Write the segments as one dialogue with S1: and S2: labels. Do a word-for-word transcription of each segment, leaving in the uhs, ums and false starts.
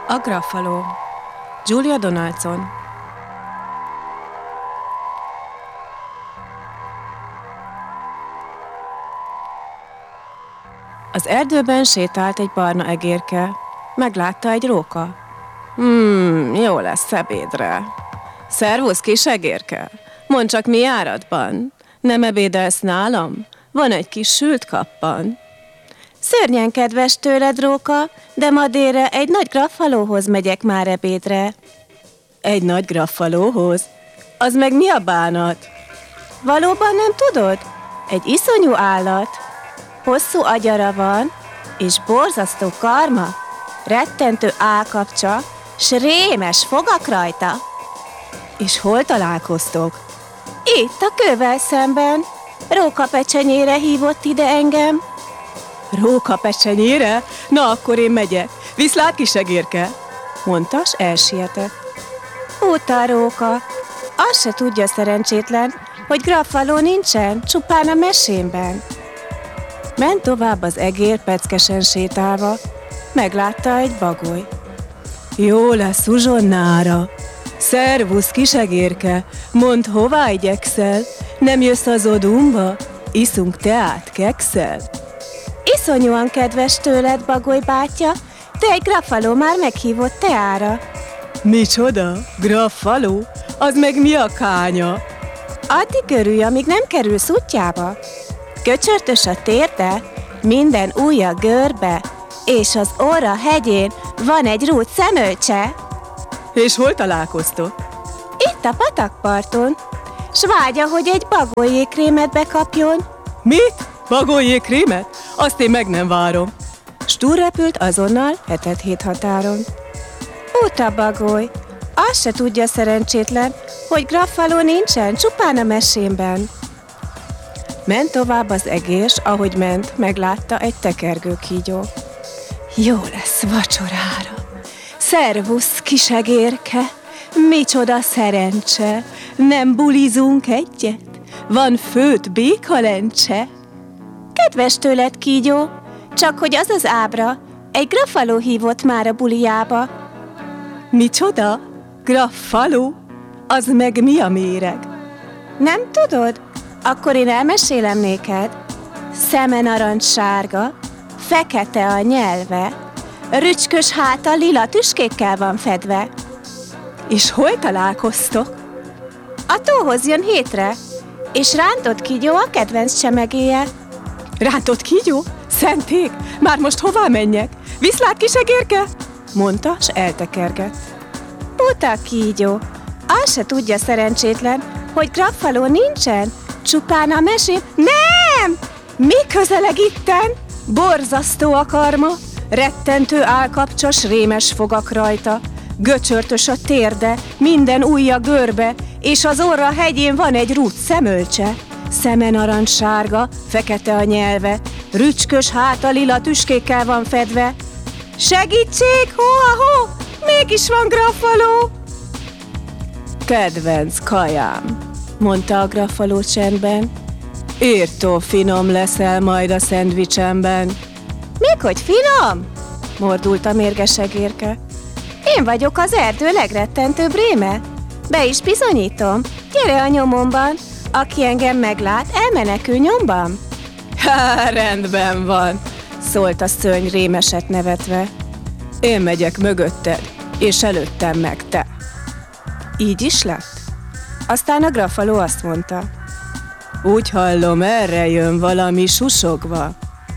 S1: A Graffaló. Julia Donaldson. Az erdőben sétált egy barna egérke. Meglátta egy róka. Hmm, jó lesz ebédre. Szervusz, kis egérke! Mondd csak, mi áradban? Nem ebédelsz nálam? Van egy kis sült kappan.
S2: Szörnyen kedves tőled, róka, de ma délre egy nagy graffalóhoz megyek már ebédre.
S1: Egy nagy graffalóhoz? Az meg mi a bánat?
S2: Valóban nem tudod? Egy iszonyú állat. Hosszú agyara van, és borzasztó karma, rettentő állkapcsa, s rémes fogak rajta.
S1: És hol találkoztok?
S2: Itt a kővel szemben. Róka pecsenyére hívott ide engem.
S1: Róka pecsenyére? Na, akkor én megyek. Viszlát, kis egérke! Mondta, s elsietett.
S2: Uta, róka. Azt se tudja szerencsétlen, hogy graffaló nincsen, csupán a mesémben.
S1: Ment tovább az egér peckesen sétálva, meglátta egy bagoly. Jó lesz uzsonnára. Szervusz, kis egérke, mondd, hová igyekszel? Nem jössz az odumba? Iszunk teát, kekszel?
S2: Iszonyúan kedves tőled, bagoly bátya, de egy graffaló már meghívott teára.
S1: Micsoda? Graffaló? Az meg mi a kánya?
S2: Addig örülj, amíg nem kerülsz útjába. Köcsörtös a térde, minden ujja görbe, és az orra hegyén van egy rút szemölcse.
S1: És hol találkoztok?
S2: Itt a patakparton, s vágya, hogy egy bagolyékrémet bekapjon.
S1: Mit? Bagolyékrémet? Azt én meg nem várom. S túlrepült azonnal hetet hét határon.
S2: Uta, bagoly, azt se tudja szerencsétlen, hogy graffaló nincsen, csupán a mesémben.
S1: Ment tovább az egér, s ahogy ment, meglátta egy tekergő kígyó. Jó lesz vacsorára. Szervusz, kis egérke! Micsoda szerencse! Nem bulizunk egyet? Van főtt békalencse?
S2: Kedves tőled, kígyó, csak hogy az az ábra, egy graffaló hívott már a buliába.
S1: Micsoda? Graffaló? Az meg mi a méreg?
S2: Nem tudod? Akkor én elmesélem néked. Szeme narancssárga, fekete a nyelve, rücskös háta lila tüskékkel van fedve.
S1: És hol találkoztok?
S2: A tóhoz jön hétre, és rántott kígyó a kedvenc csemegéje.
S1: Rántott kígyó? Szenték! Már most hová menjek? Viszlát, kis egérke! Mondta, s eltekergett.
S2: Uta, kígyó! Azt se tudja szerencsétlen, hogy graffaló nincsen, csupán a mesém... Nem!
S1: Mi közeleg itten? Borzasztó a karma, rettentő állkapcsos, rémes fogak rajta, göcsörtös a térde, minden ujja görbe, és az orra hegyén van egy rút szemölcse. Szeme narancssárga, fekete a nyelve, rücskös háta lila tüskékkel van fedve.
S2: Segítség, hó-a-hó! Mégis van graffaló!
S1: Kedvenc kajám, mondta a graffaló csendben. Írtó finom leszel majd a szendvicsemben.
S2: Méghogy finom? Mordult a mérges egérke. Én vagyok az erdő legrettentőbb réme. Be is bizonyítom. Gyere a nyomomban. Aki engem meglát, elmenekül nyomban.
S1: Há, rendben van, szólt a szörny rémeset nevetve. Én megyek mögötted, és előttem meg te. Így is lett? Aztán a graffaló azt mondta. Úgy hallom, erre jön valami susogva.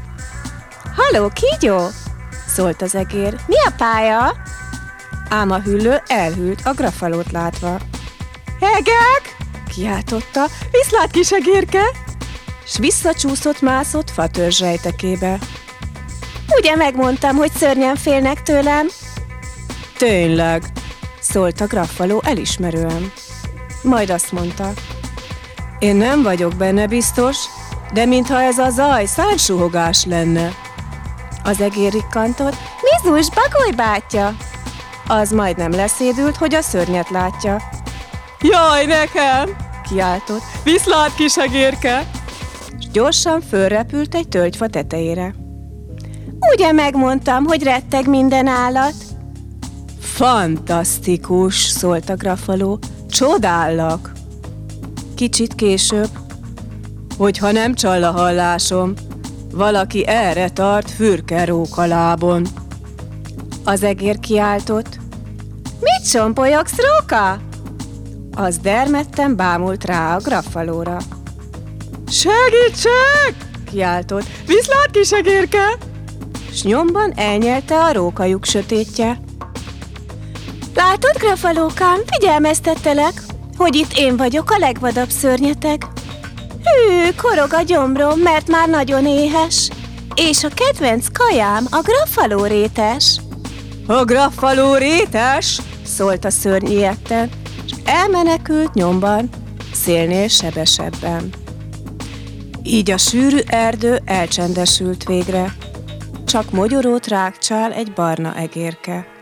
S2: Halló, kígyó! Szólt az egér. Mi a pálya?
S1: Ám a hüllő elhűlt a graffalót látva.
S2: Hegek!
S1: Kiáltotta. Viszlát, kis egérke! S visszacsúszott, mászott fatörzs rejtekébe.
S2: Ugye megmondtam, hogy szörnyen félnek tőlem?
S1: Tényleg, szólt a graffaló elismerően. Majd azt mondta. Én nem vagyok benne biztos, de mintha ez a zaj szánsuhogás lenne.
S2: Az egér rikkantott. Mizus, bagoly bátya!
S1: Az majdnem leszédült, hogy a szörnyet látja. Jaj, nekem! Kiáltott. Viszlát, kis egérke! S gyorsan fölrepült egy tölgyfa tetejére.
S2: Ugye megmondtam, hogy retteg minden állat?
S1: Fantasztikus, szólt a Graffaló. Csodállak. Kicsit később. Hogyha nem csall a hallásom, valaki erre tart fürke rókalábon.
S2: Az egér kiáltott. Mit csompolygsz, róka? Az dermedten bámult rá a Graffalóra.
S1: Segítség! Kiáltott. Viszlát, kis egérke!
S2: S nyomban elnyelte a rókajuk sötétje. Látod, Graffalókám, figyelmeztettelek, hogy itt én vagyok a legvadabb szörnyeteg. Hű, korog a gyomrom, mert már nagyon éhes, és a kedvenc kajám a Graffaló rétes.
S1: A Graffaló rétes?
S2: Szólt a szörny ilyetten, és elmenekült nyomban, szélnél sebesebben.
S1: Így a sűrű erdő elcsendesült végre. Csak mogyorót rágcsál egy barna egérke.